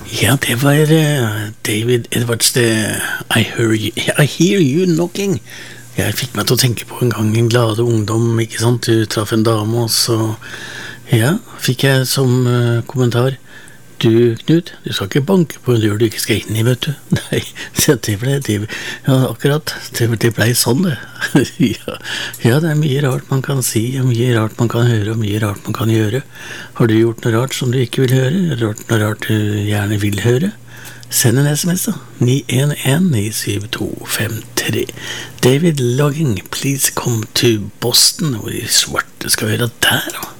Ja, det var David Edwards, det I hear you knocking. Jeg fikk meg til å tenke på en gang en glade ungdom, ikke sant? Du traff en dame, og så, ja, fikk jeg som kommentar: du, Knut, du skal ikke banke på en dør du ikke skal inn i, vet du. Nei, ja, akkurat, det ble sånn det. Ja, det er mye rart man kan si, og mye rart man kan høre, og mye rart man kan gjøre. Har du gjort noe rart som du ikke vil høre, eller noe rart du gjerne vil høre? Send en SMS da, 911-97253. David Logging, please come to Boston, hvor i svarte skal vi være der da?